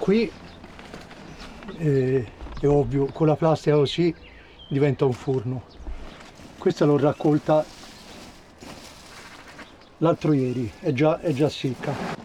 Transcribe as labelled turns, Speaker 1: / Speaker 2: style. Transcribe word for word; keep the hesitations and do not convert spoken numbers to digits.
Speaker 1: qui eh, è ovvio, con la plastica così diventa un forno. Questa l'ho raccolta l'altro ieri, è già, è già secca.